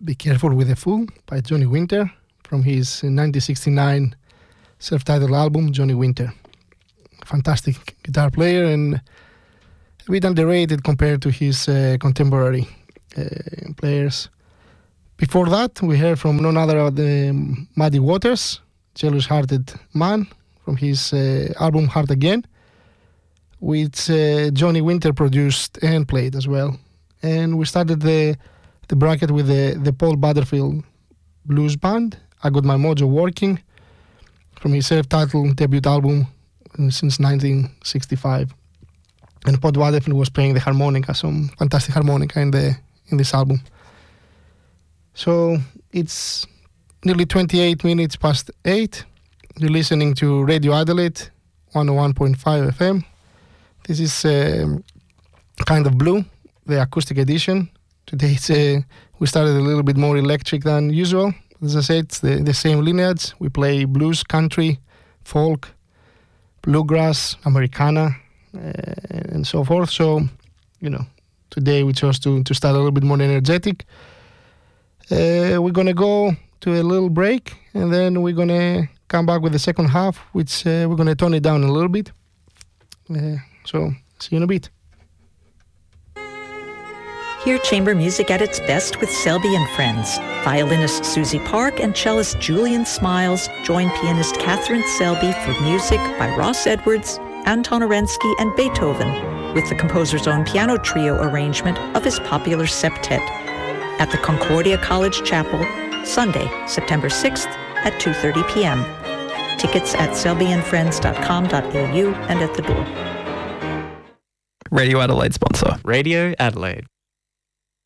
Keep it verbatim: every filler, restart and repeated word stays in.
Be Careful with the Fool by Johnny Winter from his nineteen sixty-nine self-titled album, Johnny Winter. Fantastic guitar player and a bit underrated compared to his uh, contemporary uh, players. Before that, we heard from none other than Muddy Waters, Jealous Hearted Man, from his uh, album Heart Again, which uh, Johnny Winter produced and played as well. And we started the the bracket with the, the Paul Butterfield Blues Band, I Got My Mojo Working, from his self-titled debut album since nineteen sixty-five. And Paul Butterfield was playing the harmonica, some fantastic harmonica in the in this album. So it's nearly twenty-eight minutes past eight. You're listening to Radio Adelaide, one oh one point five F M. This is uh, Kind of Blue, the acoustic edition. Today it's, uh, we started a little bit more electric than usual. As I said, it's the, the same lineage. We play blues, country, folk, bluegrass, Americana, uh, and so forth. So, you know, today we chose to, to start a little bit more energetic. Uh, we're going to go to a little break, and then we're going to come back with the second half, which uh, we're going to tone it down a little bit. Uh, so, see you in a bit. Hear chamber music at its best with Selby and Friends. Violinist Susie Park and cellist Julian Smiles join pianist Catherine Selby for music by Ross Edwards, Anton Arensky, and Beethoven, with the composer's own piano trio arrangement of his popular septet, at the Concordia College Chapel, Sunday, September sixth at two thirty p.m. Tickets at selby and friends dot com dot a u and at the door. Radio Adelaide sponsor. Radio Adelaide.